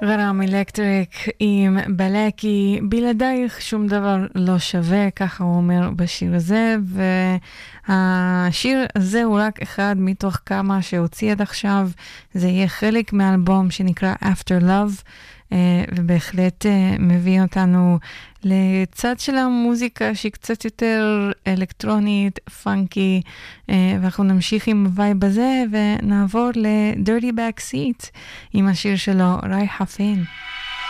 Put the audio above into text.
רם אלקטריק עם בלקי, בלעדייך שום דבר לא שווה, ככה הוא אומר בשיר הזה, והשיר הזה הוא רק אחד מתוך כמה שהוציא עד עכשיו. זה יהיה חלק מאלבום שנקרא After Love, ובהחלט מביא אותנו לצד של המוזיקה שהיא קצת יותר אלקטרונית, פאנקי, ואנחנו נמשיך עם הווייב הזה ונעבור ל-Dirty Backseat עם השיר שלו, ראי חפין.